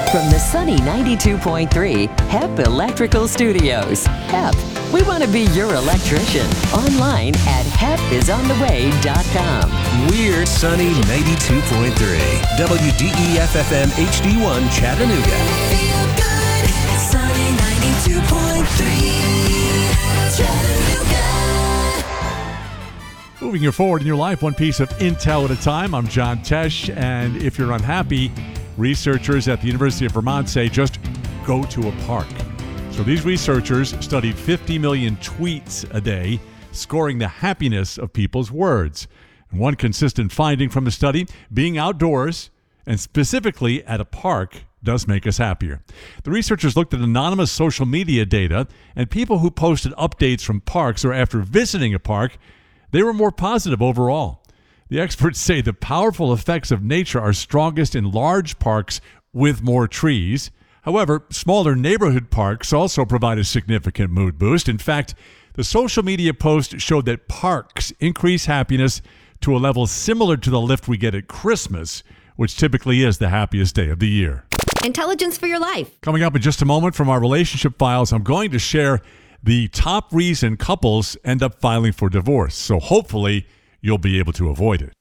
From the sunny 92.3 HEP Electrical Studios. HEP, we want to be your electrician. Online at hepisontheway.com. We're sunny 92.3 WDEF-FM HD1 Chattanooga. Feel good, sunny 92.3 Chattanooga. Moving you forward in your life, one piece of intel at a time. I'm John Tesh, and if you're unhappy, researchers at the University of Vermont say just go to a park. So these researchers studied 50 million tweets a day, scoring the happiness of people's words. And one consistent finding from the study, being outdoors, and specifically at a park, does make us happier. The researchers looked at anonymous social media data, and people who posted updates from parks or after visiting a park, they were more positive overall. The experts say the powerful effects of nature are strongest in large parks with more trees. However, smaller neighborhood parks also provide a significant mood boost. In fact, the social media post showed that parks increase happiness to a level similar to the lift we get at Christmas, which typically is the happiest day of the year. Intelligence for your life. Coming up in just a moment from our relationship files, I'm going to share the top reason couples end up filing for divorce. So hopefully you'll be able to avoid it.